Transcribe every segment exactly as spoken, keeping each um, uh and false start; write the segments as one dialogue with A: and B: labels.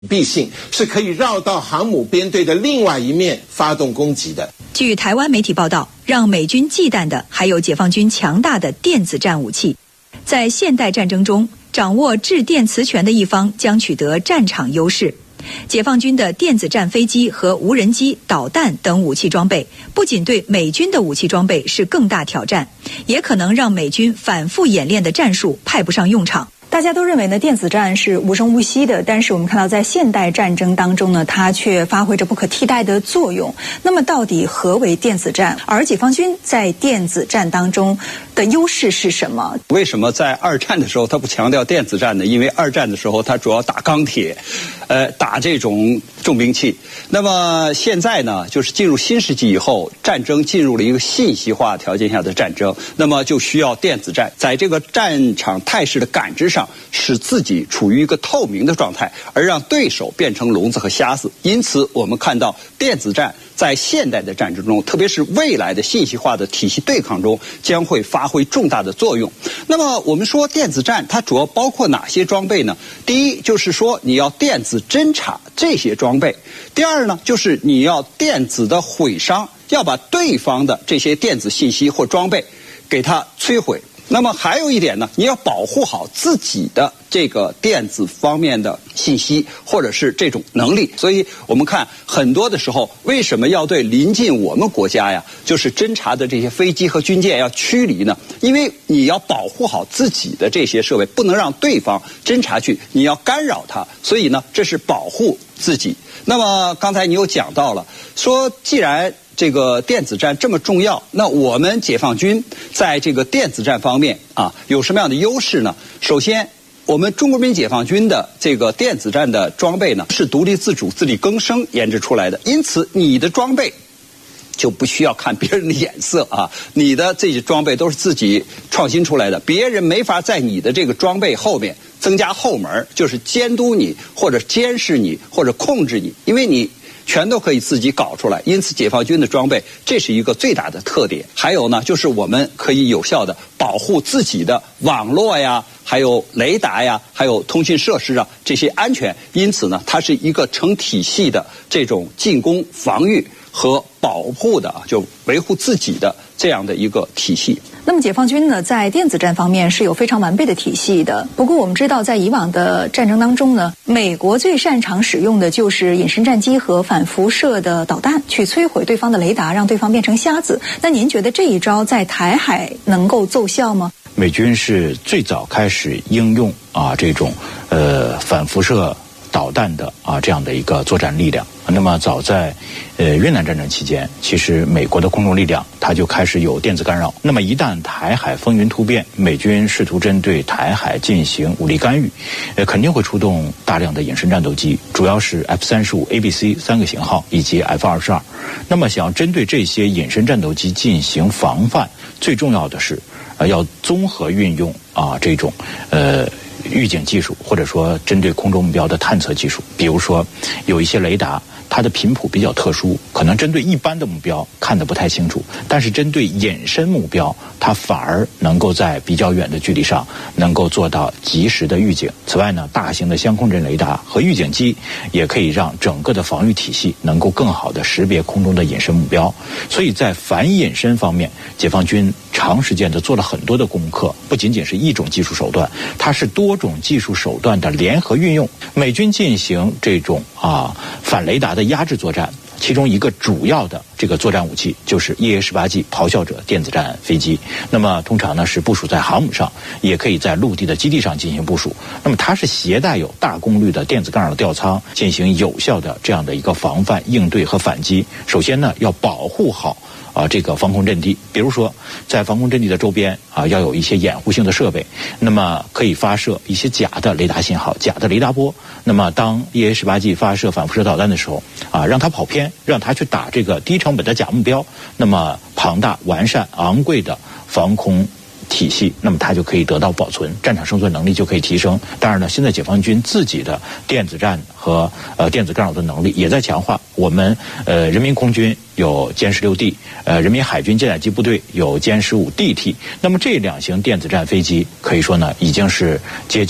A: 蔽性，是可以绕到航母编队的另外一面发动攻击的。
B: 据台湾媒体报道，让美军忌惮的还有解放军强大的电子战武器。在现代战争中，掌握制电磁权的一方将取得战场优势。解放军的电子战飞机和无人机、导弹等武器装备，不仅对美军的武器装备是更大挑战，也可能让美军反复演练的战术派不上用场。大家都认为呢，电子战是无声无息的，但是我们看到在现代战争当中呢，它却发挥着不可替代的作用。那么到底何为电子战？而解放军在电子战当中的优势是什么？
C: 为什么在二战的时候他不强调电子战呢？因为二战的时候他主要打钢铁，呃，打这种重兵器。那么现在呢，就是进入新世纪以后，战争进入了一个信息化条件下的战争，那么就需要电子战，在这个战场态势的感知上，使自己处于一个透明的状态，而让对手变成聋子和瞎子。因此我们看到电子战在现代的战争中，特别是未来的信息化的体系对抗中，将会发挥重大的作用。那么我们说电子战它主要包括哪些装备呢？第一就是说你要电子侦察这些装备，第二呢就是你要电子的毁伤，要把对方的这些电子信息或装备给它摧毁。那么还有一点呢，你要保护好自己的这个电子方面的信息或者是这种能力。所以我们看很多的时候，为什么要对临近我们国家呀，就是侦察的这些飞机和军舰要驱离呢？因为你要保护好自己的这些设备，不能让对方侦察去，你要干扰它。所以呢，这是保护自己。那么刚才你又讲到了，说既然这个电子战这么重要，那我们解放军在这个电子战方面啊有什么样的优势呢？首先，我们中国人民解放军的这个电子战的装备呢是独立自主、自力更生研制出来的，因此你的装备就不需要看别人的眼色啊，你的这些装备都是自己创新出来的，别人没法在你的这个装备后面增加后门，就是监督你或者监视你或者控制你，因为你全都可以自己搞出来。因此解放军的装备这是一个最大的特点。还有呢，就是我们可以有效的保护自己的网络呀，还有雷达呀，还有通讯设施啊，这些安全。因此呢，它是一个成体系的这种进攻、防御和保护的，就维护自己的这样的一个体系。
B: 那么解放军呢，在电子战方面是有非常完备的体系的。不过我们知道，在以往的战争当中呢，美国最擅长使用的就是隐身战机和反辐射的导弹，去摧毁对方的雷达，让对方变成瞎子。那您觉得这一招在台海能够奏效吗？
D: 美军是最早开始应用啊这种呃反辐射导弹的啊这样的一个作战力量。那么早在呃越南战争期间，其实美国的空中力量它就开始有电子干扰。那么一旦台海风云突变，美军试图针对台海进行武力干预，呃肯定会出动大量的隐身战斗机，主要是 F 三十五、A B C 三个型号以及 F 二十二。那么想要针对这些隐身战斗机进行防范，最重要的是呃要综合运用啊这种呃预警技术，或者说针对空中目标的探测技术。比如说有一些雷达它的频谱比较特殊，可能针对一般的目标看得不太清楚，但是针对隐身目标它反而能够在比较远的距离上能够做到及时的预警。此外呢，大型的相控阵雷达和预警机也可以让整个的防御体系能够更好的识别空中的隐身目标。所以在反隐身方面，解放军长时间的做了很多的功课，不仅仅是一种技术手段，它是多种技术手段的联合运用。美军进行这种啊反雷达的压制作战，其中一个主要的这个作战武器就是 E A 十八 G 咆哮者电子战飞机。那么通常呢是部署在航母上，也可以在陆地的基地上进行部署。那么它是携带有大功率的电子干扰吊舱，进行有效的这样的一个防范、应对和反击。首先呢，要保护好啊，这个防空阵地，比如说在防空阵地的周边啊，要有一些掩护性的设备，那么可以发射一些假的雷达信号、假的雷达波。那么当 E A 十八 G 发射反辐射导弹的时候啊，让它跑偏，让它去打这个低成本的假目标，那么庞大、完善、昂贵的防空体系，那么它就可以得到保存，战场生存能力就可以提升。当然了，现在解放军自己的电子战和呃电子干扰的能力也在强化。我们呃人民空军有歼十六 D， 呃人民海军舰载机部队有歼十五 D T。那么这两型电子战飞机可以说呢，已经是接近了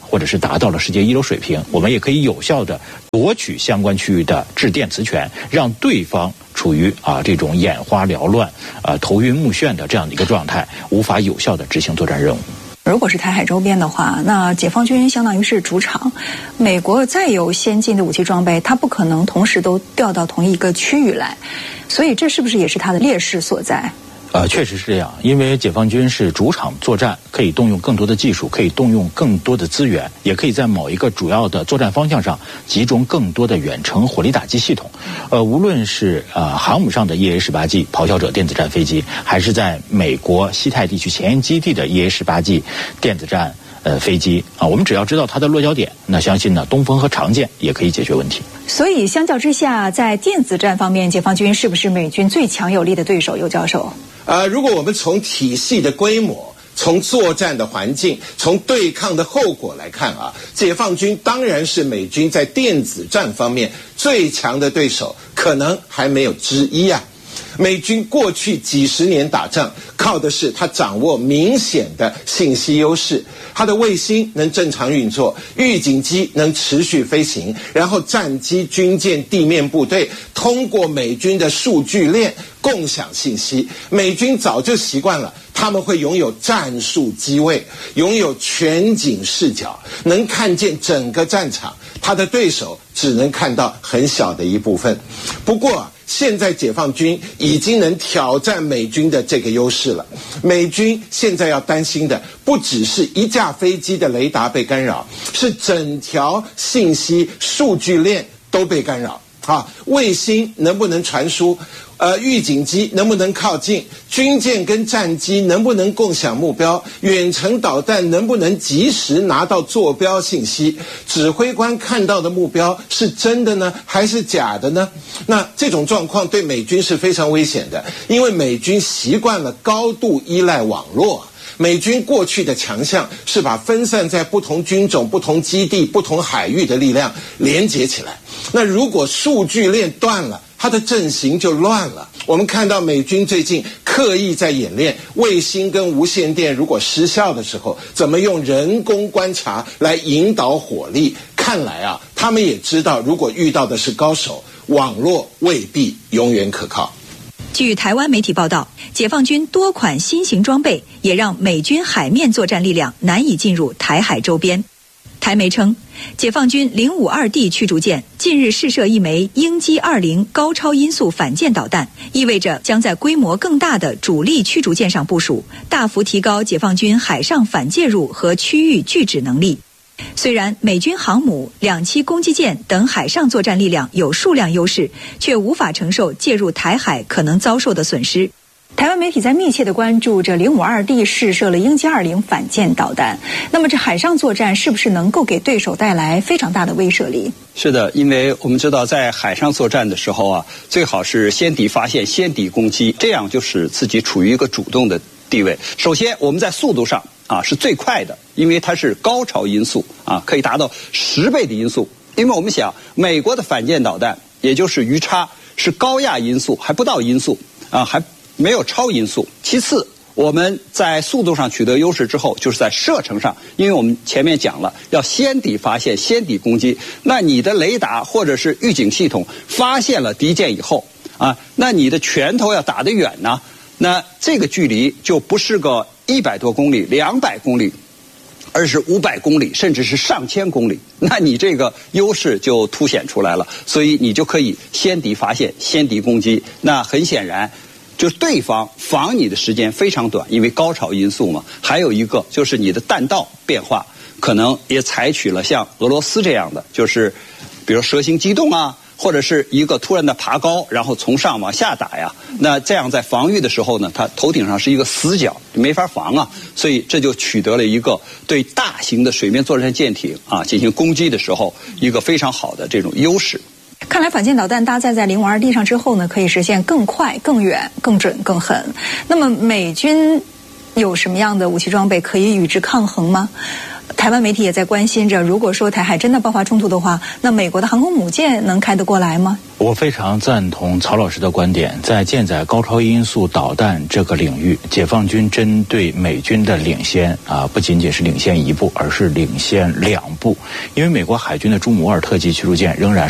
D: 或者是达到了世界一流水平，我们也可以有效的夺取相关区域的制电磁权，让对方处于啊这种眼花缭乱、啊头晕目眩的这样的一个状态，无法有效的执行作战任务。
B: 如果是台海周边的话，那解放军相当于是主场，美国再有先进的武器装备，它不可能同时都调到同一个区域来，所以这是不是也是它的劣势所在？
D: 呃，确实是这样，因为解放军是主场作战，可以动用更多的技术，可以动用更多的资源，也可以在某一个主要的作战方向上集中更多的远程火力打击系统。呃，无论是呃航母上的 E A 十八 G 咆哮者电子战飞机，还是在美国西太地区前沿基地的 E A 十八 G 电子战呃飞机啊，我们只要知道它的落脚点，那相信呢东风和长剑也可以解决问题。
B: 所以相较之下，在电子战方面，解放军是不是美军最强有力的对手？尤教授。
A: 呃，如果我们从体系的规模、从作战的环境、从对抗的后果来看啊，解放军当然是美军在电子战方面最强的对手，可能还没有之一啊。美军过去几十年打仗，靠的是他掌握明显的信息优势，他的卫星能正常运作，预警机能持续飞行，然后战机、军舰、地面部队通过美军的数据链共享信息。美军早就习惯了，他们会拥有战术机位，拥有全景视角，能看见整个战场，他的对手只能看到很小的一部分。不过现在解放军已经能挑战美军的这个优势了。美军现在要担心的不只是一架飞机的雷达被干扰，是整条信息数据链都被干扰。啊，卫星能不能传输？呃，预警机能不能靠近？军舰跟战机能不能共享目标？远程导弹能不能及时拿到坐标信息？指挥官看到的目标是真的呢，还是假的呢？那这种状况对美军是非常危险的，因为美军习惯了高度依赖网络。美军过去的强项是把分散在不同军种、不同基地、不同海域的力量连接起来。那如果数据链断了，它的阵型就乱了。我们看到美军最近刻意在演练卫星跟无线电如果失效的时候，怎么用人工观察来引导火力。看来啊，他们也知道，如果遇到的是高手，网络未必永远可靠。
B: 据台湾媒体报道，解放军多款新型装备也让美军海面作战力量难以进入台海周边。台媒称，解放军零五二 D 驱逐舰近日试射一枚鹰击二零高超音速反舰导弹，意味着将在规模更大的主力驱逐舰上部署，大幅提高解放军海上反介入和区域拒止能力。虽然美军航母、两栖攻击舰等海上作战力量有数量优势，却无法承受介入台海可能遭受的损失。台湾媒体在密切地关注着零五二 D 试射了鹰击二零反舰导弹，那么这海上作战是不是能够给对手带来非常大的威慑力？
C: 是的，因为我们知道在海上作战的时候啊，最好是先敌发现、先敌攻击，这样就使自己处于一个主动的地位。首先，我们在速度上啊是最快的，因为它是高超音速啊，可以达到十倍的音速。因为我们想，美国的反舰导弹也就是鱼叉是高压音速，还不到音速啊，还没有超音速。其次，我们在速度上取得优势之后，就是在射程上，因为我们前面讲了，要先敌发现、先敌攻击。那你的雷达或者是预警系统发现了敌舰以后啊，那你的拳头要打得远呢，那这个距离就不是个一百多公里、两百公里，而是五百公里，甚至是上千公里。那你这个优势就凸显出来了，所以你就可以先敌发现、先敌攻击。那很显然，就是对方防你的时间非常短，因为高潮因素嘛。还有一个就是你的弹道变化，可能也采取了像俄罗斯这样的，就是比如蛇形机动啊，或者是一个突然的爬高，然后从上往下打呀。那这样在防御的时候呢，它头顶上是一个死角，没法防啊。所以这就取得了一个对大型的水面作战舰艇啊进行攻击的时候一个非常好的这种优势。
B: 看来反舰导弹搭载在零五二 D 上之后呢，可以实现更快、更远、更准、更狠。那么美军有什么样的武器装备可以与之抗衡吗？台湾媒体也在关心着，如果说台海真的爆发冲突的话，那美国的航空母舰能开得过来吗？
D: 我非常赞同曹老师的观点，在舰载高超音速导弹这个领域，解放军针对美军的领先啊，不仅仅是领先一步，而是领先两步。因为美国海军的朱姆沃尔特级驱逐舰仍然